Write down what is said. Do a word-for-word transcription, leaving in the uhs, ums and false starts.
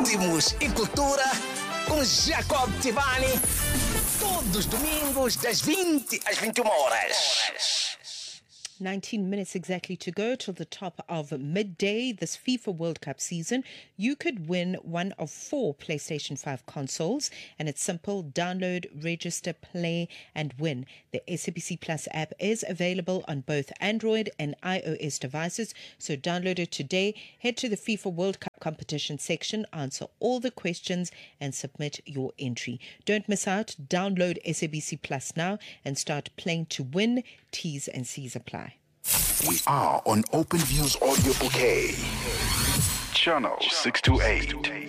Ritmos e cultura com Jacob Tivani. Todos os domingos das vinte às vinte e uma horas. nineteen minutes exactly to go till the top of midday this FIFA World Cup season. You could win one of four PlayStation five consoles, and it's simple. Download, register, play, and win. The S A B C Plus app is available on both Android and iOS devices, so download it today. Head to the FIFA World Cup competition section, answer all the questions, and submit your entry. Don't miss out. Download S A B C Plus now and start playing to win. T's and C's apply. We are on OpenView's audio bouquet. Channel six two eight.